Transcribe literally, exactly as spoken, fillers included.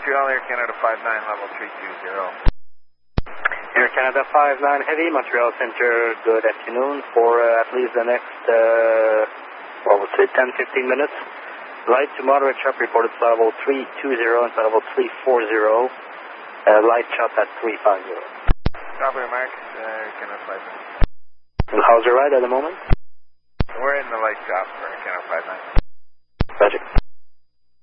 Montreal, Air Canada five nine, level three two zero. Air Canada five nine Heavy, Montreal Center, good afternoon. For uh, at least the next, uh, what would say, ten to fifteen minutes. Light to moderate chop reported to level three two zero and level three four zero. Uh, light chop at three five zero. Copy, Mark. Uh, Air Canada five nine. How's your ride at the moment? We're in the light chop for Air Canada five nine. Roger.